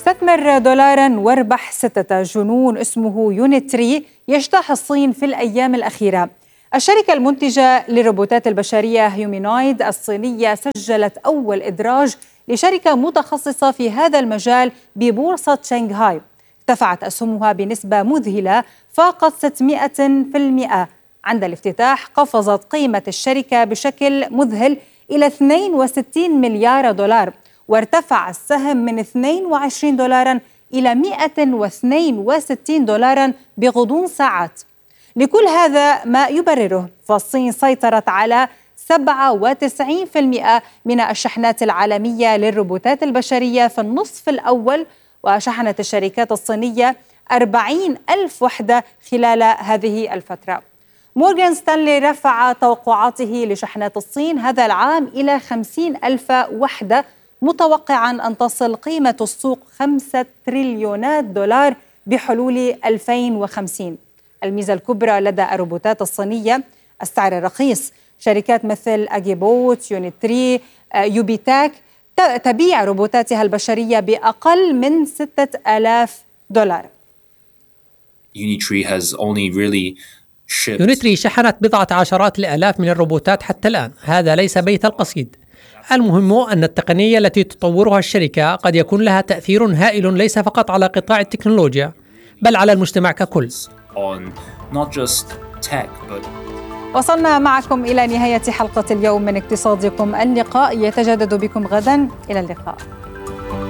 استثمر دولارا واربح 6. جنون اسمه يونيتري يجتاح الصين في الأيام الأخيرة. الشركة المنتجة للروبوتات البشرية هيومينويد الصينية سجلت أول إدراج لشركة متخصصة في هذا المجال ببورصة شنغهاي. ارتفعت أسهمها بنسبة مذهلة فاقت 600%. عند الافتتاح قفزت قيمة الشركة بشكل مذهل إلى 62 مليار دولار، وارتفع السهم من 22 دولارا إلى 162 دولارا بغضون ساعات. لكل هذا ما يبرره، فالصين سيطرت على 97% من الشحنات العالمية للروبوتات البشرية في النصف الأول، وشحنت الشركات الصينية 40 ألف وحدة خلال هذه الفترة. مورغان ستانلي رفع توقعاته لشحنات الصين هذا العام إلى 50 ألف وحدة، متوقعا أن تصل قيمة السوق 5 تريليونات دولار بحلول 2050. الميزة الكبرى لدى الروبوتات الصينية السعر الرخيص. شركات مثل أجيبوت، يونيتري، يوبيتاك تبيع روبوتاتها البشرية بأقل من 6,000 دولار. يونيتري شحنت بضعة عشرات الآلاف من الروبوتات حتى الآن. هذا ليس بيت القصيد. المهم أن التقنية التي تطورها الشركة قد يكون لها تأثير هائل ليس فقط على قطاع التكنولوجيا بل على المجتمع ككل. وصلنا معكم إلى نهاية حلقة اليوم من اقتصادكم. اللقاء يتجدد بكم غدا. إلى اللقاء.